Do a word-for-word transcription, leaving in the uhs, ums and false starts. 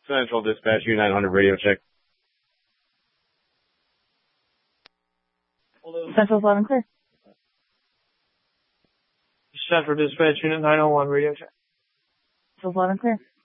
Central Dispatch, U nine hundred radio check. Central's loud and clear. Central Dispatch, Unit nine oh one, radio check. Central's loud and clear.